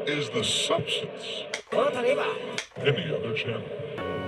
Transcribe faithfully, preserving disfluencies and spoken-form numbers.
is the substance. Otro arriba. Any other channel.